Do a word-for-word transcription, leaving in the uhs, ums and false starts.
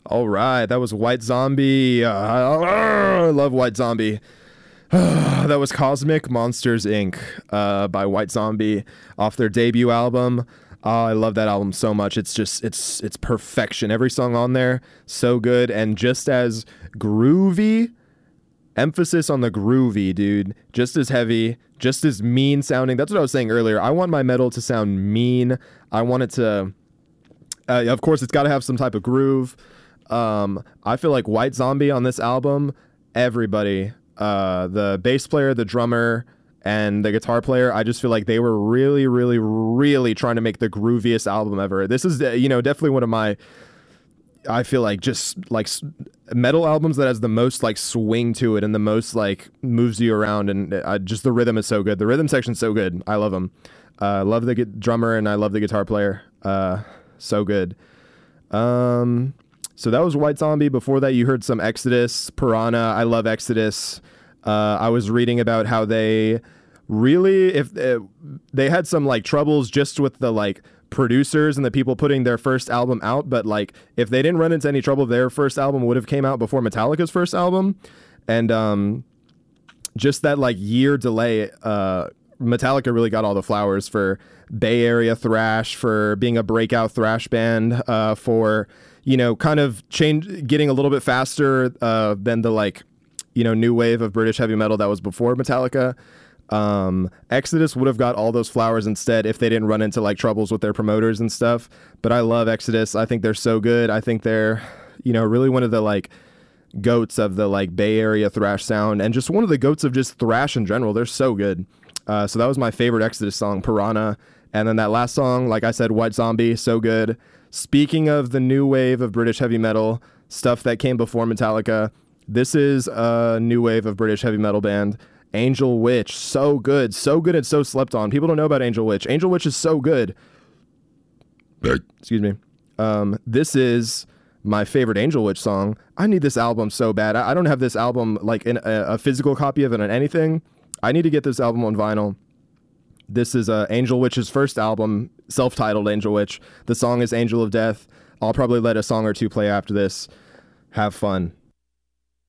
All right, that was White Zombie. Uh, I love White Zombie. That was Cosmic Monsters Incorporated uh, by White Zombie off their debut album. Oh, I love that album so much. It's just, it's it's perfection. Every song on there, so good. And just as groovy, emphasis on the groovy, dude. Just as heavy, just as mean sounding. That's what I was saying earlier. I want my metal to sound mean. I want it to, uh, of course, it's got to have some type of groove. Um, I feel like White Zombie on this album, everybody, uh, the bass player, the drummer, and the guitar player, I just feel like they were really, really, really trying to make the grooviest album ever. This is, you know, definitely one of my, I feel like just like metal albums that has the most like swing to it and the most like moves you around, and uh, just the rhythm is so good. The rhythm section's so good. I love them. I uh, love the gu- drummer and I love the guitar player. Uh, so good. Um... So that was White Zombie. Before that, you heard some Exodus, Piranha. I love Exodus. Uh, I was reading about how they really, if uh, they had some like troubles just with the like producers and the people putting their first album out, but like if they didn't run into any trouble, their first album would have came out before Metallica's first album, and um, just that like year delay. Uh, Metallica really got all the flowers for Bay Area thrash, for being a breakout thrash band, uh, for you know, kind of change, getting a little bit faster uh, than the like, you know, new wave of British heavy metal that was before Metallica. Um, Exodus would have got all those flowers instead if they didn't run into like troubles with their promoters and stuff. But I love Exodus. I think they're so good. I think they're, you know, really one of the like goats of the like Bay Area thrash sound, and just one of the goats of just thrash in general. They're so good. Uh, so that was my favorite Exodus song, Piranha. And then that last song, like I said, White Zombie, so good. Speaking of the new wave of British heavy metal, stuff that came before Metallica, this is a new wave of British heavy metal band, Angel Witch. So good, so good and so slept on. People don't know about Angel Witch. Angel Witch is so good. Excuse me. Um, this is my favorite Angel Witch song. I need this album so bad. I, I don't have this album like in a, a physical copy of it on anything. I need to get this album on vinyl. This is uh, Angel Witch's first album, self-titled Angel Witch. The song is Angel of Death. I'll probably let a song or two play after this. Have fun.